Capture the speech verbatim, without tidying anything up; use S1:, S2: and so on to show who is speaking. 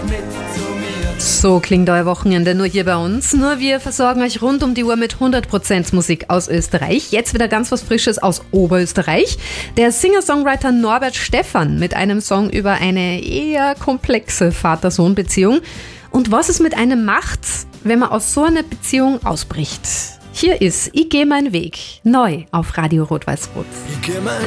S1: So klingt euer Wochenende nur hier bei uns. Nur wir versorgen euch rund um die Uhr mit hundert Prozent Musik aus Österreich. Jetzt wieder ganz was Frisches aus Oberösterreich. Der Singer-Songwriter Norbert Stephan mit einem Song über eine eher komplexe Vater-Sohn-Beziehung. Und was es mit einem macht, wenn man aus so einer Beziehung ausbricht. Hier ist Ich geh mein Weg, neu auf Radio Rot-Weiß-Rot.
S2: Ich geh mein